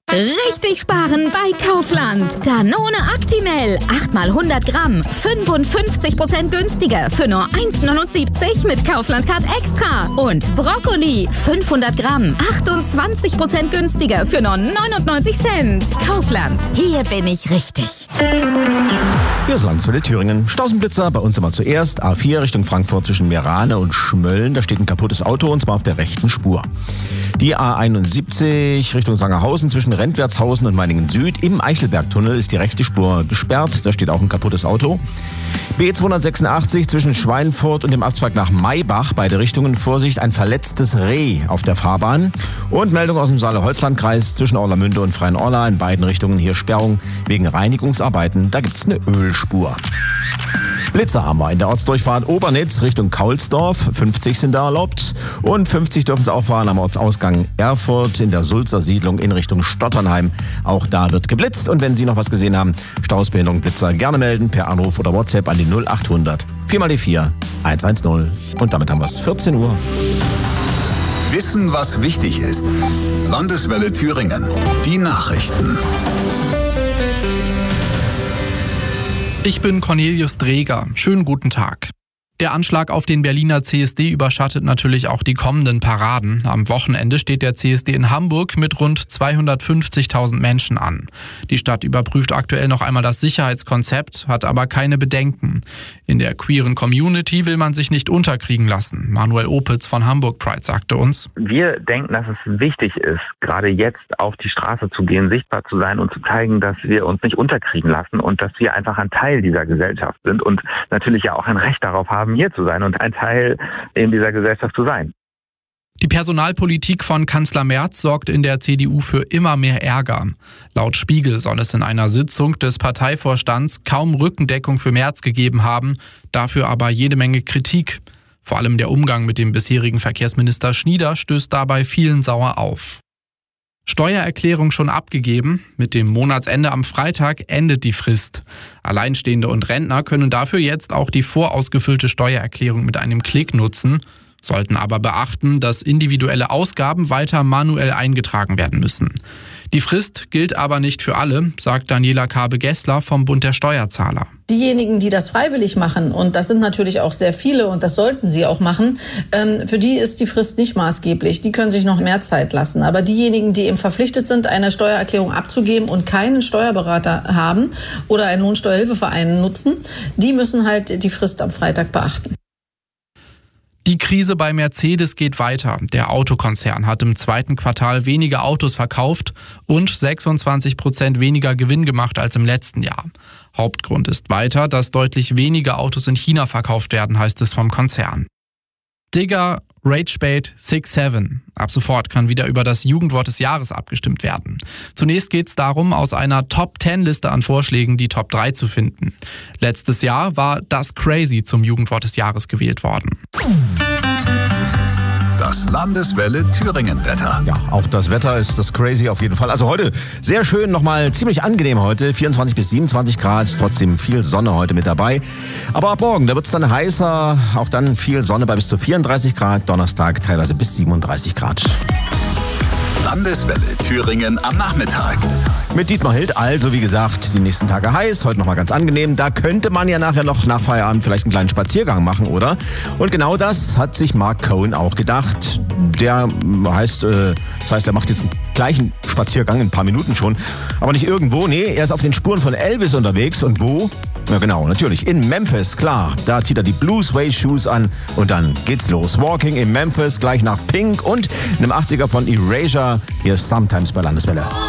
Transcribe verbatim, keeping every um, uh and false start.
Richtig sparen bei Kaufland. Danone Actimel. acht mal hundert Gramm. fünfundfünfzig Prozent günstiger für nur eins neunundsiebzig mit Kaufland Card Extra. Und Brokkoli. fünfhundert Gramm. achtundzwanzig Prozent günstiger für nur neunundneunzig Cent. Kaufland. Hier bin ich richtig. Hier ist Landeswelle Thüringen. Stausenblitzer bei uns immer zuerst. A vier Richtung Frankfurt zwischen Meerane und Schmölln. Da steht ein kaputtes Auto und zwar auf der rechten Spur. Die A einundsiebzig Richtung Sangerhausen zwischen Rentwertshausen und Meiningen Süd. Im Eichelbergtunnel ist die rechte Spur gesperrt. Da steht auch ein kaputtes Auto. B zweihundertsechsundachtzig zwischen Schweinfurt und dem Abzweig nach Maybach. Beide Richtungen Vorsicht, ein verletztes Reh auf der Fahrbahn. Und Meldung aus dem Saale-Holzland-Kreis zwischen Orlamünde und Freienorla. In beiden Richtungen hier Sperrung wegen Reinigungsarbeiten. Da gibt's eine Ölspur. Blitzer haben wir in der Ortsdurchfahrt Obernitz Richtung Kaulsdorf. fünfzig sind da erlaubt. Und fünfzig dürfen sie auch fahren am Ortsausgang Erfurt in der Sulzer Siedlung in Richtung Stotternheim. Auch da wird geblitzt. Und wenn Sie noch was gesehen haben, Stausbehinderung, Blitzer, gerne melden per Anruf oder WhatsApp an die null achthundert vier mal die vier eins eins null. Und damit haben wir es vierzehn Uhr. Wissen, was wichtig ist. Landeswelle Thüringen. Die Nachrichten. Ich bin Cornelius Dreger. Schönen guten Tag. Der Anschlag auf den Berliner C S D überschattet natürlich auch die kommenden Paraden. Am Wochenende steht der C S D in Hamburg mit rund zweihundertfünfzigtausend Menschen an. Die Stadt überprüft aktuell noch einmal das Sicherheitskonzept, hat aber keine Bedenken. In der queeren Community will man sich nicht unterkriegen lassen. Manuel Opitz von Hamburg Pride sagte uns: Wir denken, dass es wichtig ist, gerade jetzt auf die Straße zu gehen, sichtbar zu sein und zu zeigen, dass wir uns nicht unterkriegen lassen und dass wir einfach ein Teil dieser Gesellschaft sind und natürlich ja auch ein Recht darauf haben, hier zu sein und ein Teil in dieser Gesellschaft zu sein. Die Personalpolitik von Kanzler Merz sorgt in der C D U für immer mehr Ärger. Laut Spiegel soll es in einer Sitzung des Parteivorstands kaum Rückendeckung für Merz gegeben haben, dafür aber jede Menge Kritik. Vor allem der Umgang mit dem bisherigen Verkehrsminister Schnieder stößt dabei vielen sauer auf. Steuererklärung schon abgegeben. Mit dem Monatsende am Freitag endet die Frist. Alleinstehende und Rentner können dafür jetzt auch die vorausgefüllte Steuererklärung mit einem Klick nutzen, sollten aber beachten, dass individuelle Ausgaben weiter manuell eingetragen werden müssen. Die Frist gilt aber nicht für alle, sagt Daniela Kabe-Gessler vom Bund der Steuerzahler. Diejenigen, die das freiwillig machen, und das sind natürlich auch sehr viele und das sollten sie auch machen, ähm, für die ist die Frist nicht maßgeblich. Die können sich noch mehr Zeit lassen. Aber diejenigen, die eben verpflichtet sind, eine Steuererklärung abzugeben und keinen Steuerberater haben oder einen Lohnsteuerhilfeverein nutzen, die müssen halt die Frist am Freitag beachten. Die Krise bei Mercedes geht weiter. Der Autokonzern hat im zweiten Quartal weniger Autos verkauft und sechsundzwanzig Prozent weniger Gewinn gemacht als im letzten Jahr. Hauptgrund ist weiter, dass deutlich weniger Autos in China verkauft werden, heißt es vom Konzern. Digger, Ragebait, six seven. Ab sofort kann wieder über das Jugendwort des Jahres abgestimmt werden. Zunächst geht es darum, aus einer Top zehn Liste an Vorschlägen die Top drei zu finden. Letztes Jahr war das Crazy zum Jugendwort des Jahres gewählt worden. Das Landeswelle Thüringen-Wetter. Ja, auch das Wetter ist das Crazy auf jeden Fall. Also heute sehr schön, nochmal ziemlich angenehm heute. vierundzwanzig bis siebenundzwanzig Grad, trotzdem viel Sonne heute mit dabei. Aber ab morgen, da wird es dann heißer. Auch dann viel Sonne bei bis zu vierunddreißig Grad. Donnerstag teilweise bis siebenunddreißig Grad. Landeswelle Thüringen am Nachmittag. Mit Dietmar Hild, also wie gesagt, die nächsten Tage heiß, heute nochmal ganz angenehm. Da könnte man ja nachher noch nach Feierabend vielleicht einen kleinen Spaziergang machen, oder? Und genau das hat sich Mark Cohen auch gedacht. Der heißt, äh, das heißt, er macht jetzt einen gleichen Spaziergang in ein paar Minuten schon. Aber nicht irgendwo, nee, er ist auf den Spuren von Elvis unterwegs. Und wo? Ja genau, natürlich, in Memphis, klar. Da zieht er die Blue Suede Shoes an und dann geht's los. Walking in Memphis, gleich nach Pink und einem achtziger von Erasure. Hier ist Sometimes bei Landeswelle.